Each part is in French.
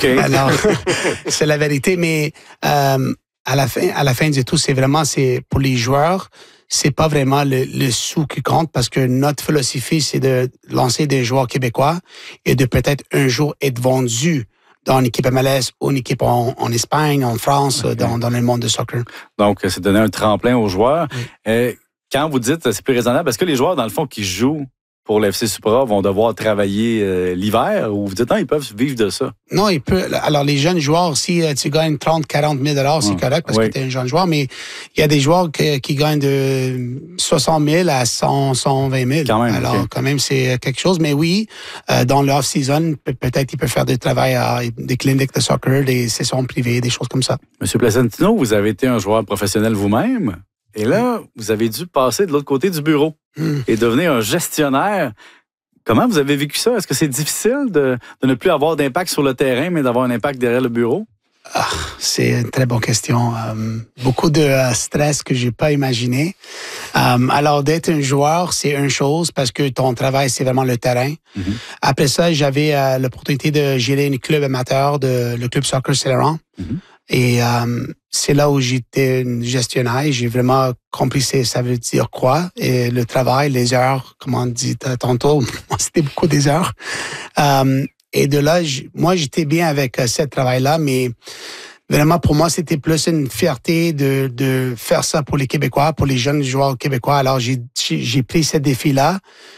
OK. Alors, c'est la vérité. Mais à la fin du tout, c'est pour les joueurs, c'est pas vraiment le sou qui compte parce que notre philosophie, c'est de lancer des joueurs québécois et de peut-être un jour être vendus dans une équipe MLS ou une équipe en Espagne, en France, okay. dans le monde de soccer. Donc, c'est donner un tremplin aux joueurs. Oui. Quand vous dites c'est plus raisonnable, est-ce que les joueurs, dans le fond, qui jouent pour l'FC Supra vont devoir travailler l'hiver ou vous dites non, ils peuvent vivre de ça? Non, ils peuvent. Alors, les jeunes joueurs, si tu gagnes 30, 40 000 $, c'est correct parce que tu es un jeune joueur, mais il y a des joueurs qui gagnent de 60 000 à 100, 120 000. Quand même, alors, quand même, c'est quelque chose. Mais oui, dans l'off-season, peut-être ils peuvent faire des travails à des cliniques de soccer, des sessions privées, des choses comme ça. Monsieur Placentino, vous avez été un joueur professionnel vous-même. Et là, vous avez dû passer de l'autre côté du bureau et devenir un gestionnaire. Comment vous avez vécu ça? Est-ce que c'est difficile de ne plus avoir d'impact sur le terrain, mais d'avoir un impact derrière le bureau? C'est une très bonne question. Beaucoup de stress que j'ai pas imaginé. Alors, d'être un joueur, c'est une chose parce que ton travail, c'est vraiment le terrain. Mm-hmm. Après ça, j'avais l'opportunité de gérer un club amateur, le club Soccer Saint-Laurent. Mm-hmm. Et c'est là où j'étais gestionnaire. J'ai vraiment compris ça veut dire quoi. Et le travail, les heures, comme on dit tantôt, moi, c'était beaucoup des heures. Et de là, moi, j'étais bien avec ce travail-là, mais vraiment, pour moi, c'était plus une fierté de faire ça pour les Québécois, pour les jeunes joueurs québécois. Alors, j'ai pris ce défi-là.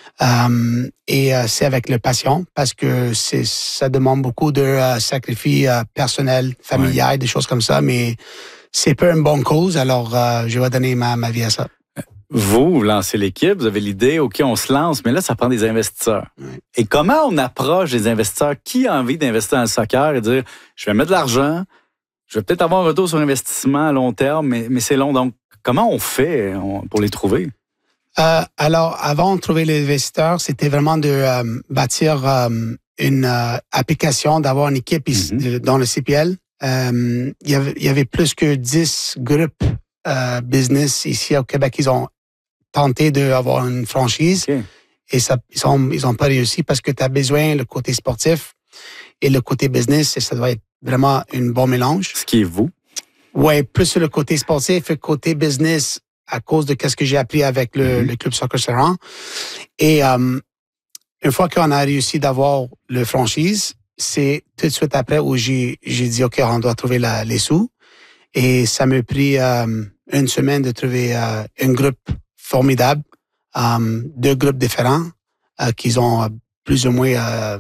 Et c'est avec le passion parce que ça demande beaucoup de sacrifices personnels, familiales, des choses comme ça, mais c'est pas une bonne cause, alors je vais donner ma vie à ça. Vous lancez l'équipe, vous avez l'idée, OK, on se lance, mais là, ça prend des investisseurs. Oui. Et comment on approche des investisseurs? Qui a envie d'investir dans le soccer et dire, je vais mettre de l'argent, je vais peut-être avoir un retour sur investissement à long terme, mais c'est long. Donc, comment on fait pour les trouver? Alors, avant de trouver les investisseurs, c'était vraiment de bâtir une application, d'avoir une équipe dans le CPL. Il y avait plus que 10 groupes business ici au Québec. Ils ont tenté d'avoir une franchise et ils ont pas réussi parce que tu as besoin le côté sportif et le côté business et ça doit être vraiment un bon mélange. Ce qui est vous? Oui, plus le côté sportif et le côté business à cause de ce que j'ai appris avec le club Soccer Saint-Laurent. Et une fois qu'on a réussi d'avoir le franchise, c'est tout de suite après où j'ai dit, OK, on doit trouver les sous. Et ça m'a pris une semaine de trouver un groupe formidable, 2 groupes différents qui ont plus ou moins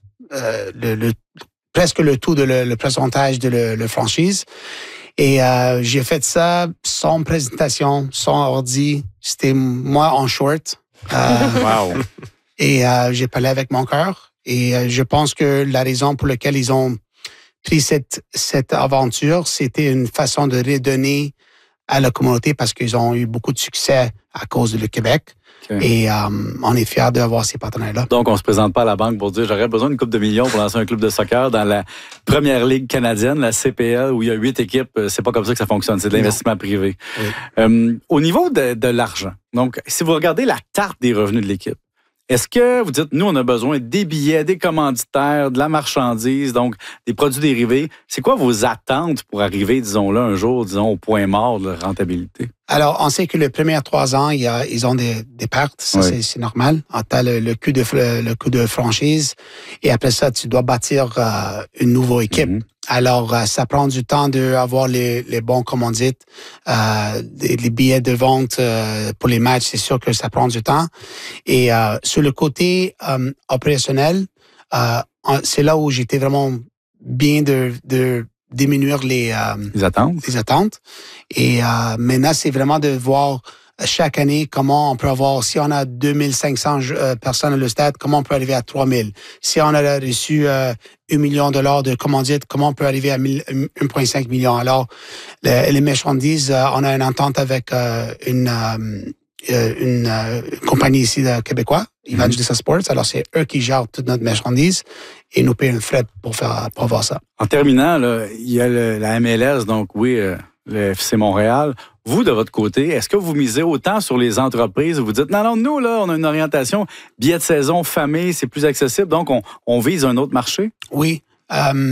presque le tout de le pourcentage de la franchise. Et j'ai fait ça sans présentation, sans ordi. C'était moi en short. Wow. Et j'ai parlé avec mon cœur. Et je pense que la raison pour laquelle ils ont pris cette aventure, c'était une façon de redonner à la communauté parce qu'ils ont eu beaucoup de succès à cause du Québec. Okay. Et on est fiers d'avoir ces partenaires-là. Donc, on ne se présente pas à la banque pour dire j'aurais besoin d'une coupe de millions pour lancer un club de soccer dans la première ligue canadienne, la CPL, où il y a 8 équipes. C'est pas comme ça que ça fonctionne. C'est de l'investissement privé. Oui. Au niveau de l'argent, donc, si vous regardez la carte des revenus de l'équipe, est-ce que vous dites, nous, on a besoin des billets, des commanditaires, de la marchandise, donc des produits dérivés? C'est quoi vos attentes pour arriver, disons-là, un jour, disons, au point mort de la rentabilité? Alors, on sait que les premiers 3 ans, ils ont des pertes. Ça, c'est normal. Tu as le coût de franchise. Et après ça, tu dois bâtir une nouvelle équipe. Mm-hmm. Alors, ça prend du temps d'avoir les bons commandites, les billets de vente pour les matchs. C'est sûr que ça prend du temps. Et sur le côté opérationnel, c'est là où j'étais vraiment bien de diminuer les attentes. Et maintenant, c'est vraiment de voir chaque année comment on peut avoir, si on a 2500 personnes à le stade, comment on peut arriver à 3000. Si on a reçu $1 million de commandites, comment on peut arriver à 1,5 million. Alors, les marchandises, on a une entente avec une compagnie ici de québécois, Evangelista Sports. Alors, c'est eux qui gèrent toute notre marchandise et nous payent un frais pour voir ça. En terminant, là, il y a la MLS, donc oui, le FC Montréal. Vous, de votre côté, est-ce que vous misez autant sur les entreprises où vous dites, non, nous, là, on a une orientation, billets de saison, famille, c'est plus accessible, donc on vise un autre marché? Oui.